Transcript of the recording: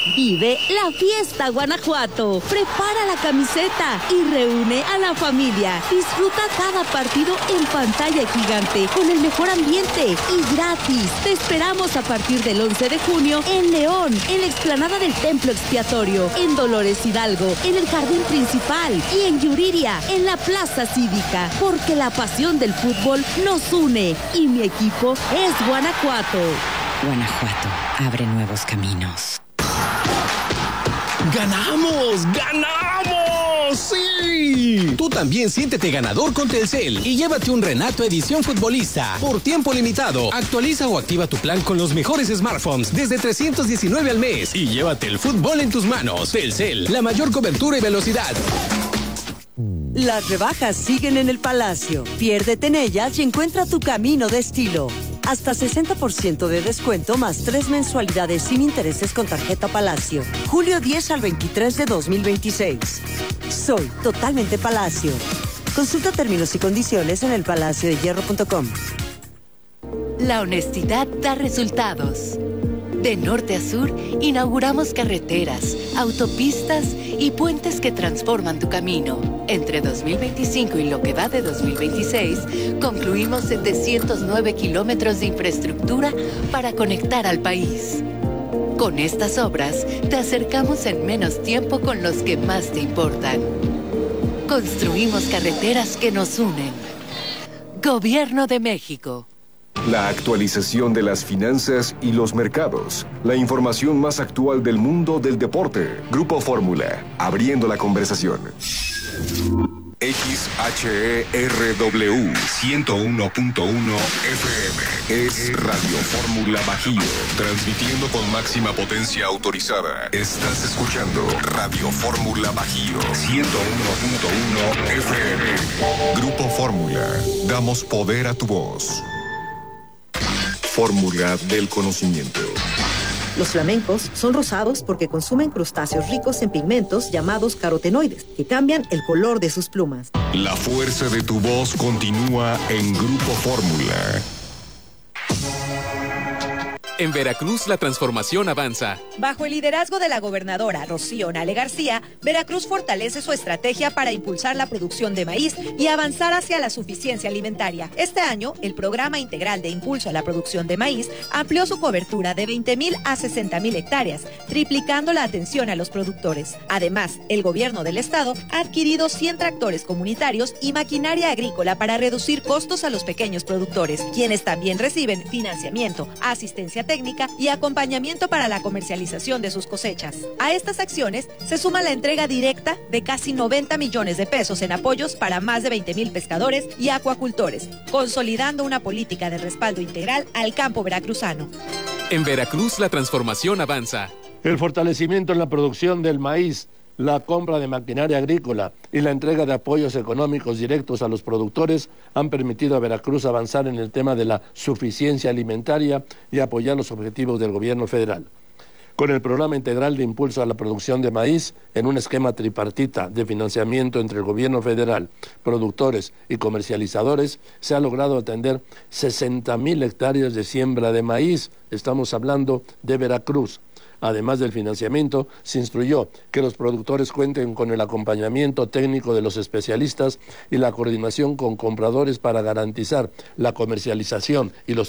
Vive la fiesta Guanajuato. Prepara la camiseta y reúne a la familia. Disfruta cada partido en pantalla gigante con el mejor ambiente y gratis. Te esperamos a partir del 11 de junio en León, en la explanada del Templo Expiatorio, en Dolores Hidalgo, en el Jardín Principal y en Yuriria, en la Plaza Cívica, porque la pasión del fútbol nos une y mi equipo es Guanajuato. Guanajuato abre nuevos caminos. ¡Ganamos! ¡Ganamos! ¡Sí! Tú también siéntete ganador con Telcel y llévate un Renato Edición Futbolista por tiempo limitado. Actualiza o activa tu plan con los mejores smartphones desde 319 al mes y llévate el fútbol en tus manos. Telcel, la mayor cobertura y velocidad. Las rebajas siguen en el Palacio. Piérdete en ellas y encuentra tu camino de estilo. Hasta 60% de descuento más 3 mensualidades sin intereses con tarjeta Palacio. Julio 10 al 23 de 2026. Soy totalmente Palacio. Consulta términos y condiciones en elpalaciodehierro.com. La honestidad da resultados. De norte a sur, inauguramos carreteras, autopistas y puentes que transforman tu camino. Entre 2025 y lo que va de 2026, concluimos 709 kilómetros de infraestructura para conectar al país. Con estas obras, te acercamos en menos tiempo con los que más te importan. Construimos carreteras que nos unen. Gobierno de México. La actualización de las finanzas y los mercados. La información más actual del mundo del deporte. Grupo Fórmula, abriendo la conversación. XHERW 101.1 FM es Radio Fórmula Bajío, transmitiendo con máxima potencia autorizada. Estás escuchando Radio Fórmula Bajío 101.1 FM. Grupo Fórmula, damos poder a tu voz. Fórmula del conocimiento. Los flamencos son rosados porque consumen crustáceos ricos en pigmentos llamados carotenoides, que cambian el color de sus plumas. La fuerza de tu voz continúa en Grupo Fórmula. En Veracruz la transformación avanza. Bajo el liderazgo de la gobernadora Rocío Nale García, Veracruz fortalece su estrategia para impulsar la producción de maíz y avanzar hacia la suficiencia alimentaria. Este año, el Programa Integral de Impulso a la Producción de Maíz amplió su cobertura de 20,000 a 60,000 hectáreas, triplicando la atención a los productores. Además, el gobierno del estado ha adquirido 100 tractores comunitarios y maquinaria agrícola para reducir costos a los pequeños productores, quienes también reciben financiamiento, asistencia técnica y acompañamiento para la comercialización de sus cosechas. A estas acciones se suma la entrega directa de casi 90 millones de pesos en apoyos para más de 20,000 pescadores y acuacultores, consolidando una política de respaldo integral al campo veracruzano. En Veracruz la transformación avanza. El fortalecimiento en la producción del maíz, la compra de maquinaria agrícola y la entrega de apoyos económicos directos a los productores han permitido a Veracruz avanzar en el tema de la suficiencia alimentaria y apoyar los objetivos del gobierno federal. Con el Programa Integral de Impulso a la Producción de Maíz, en un esquema tripartita de financiamiento entre el gobierno federal, productores y comercializadores, se ha logrado atender 60,000 hectáreas de siembra de maíz. Estamos hablando de Veracruz. Además del financiamiento, se instruyó que los productores cuenten con el acompañamiento técnico de los especialistas y la coordinación con compradores para garantizar la comercialización y los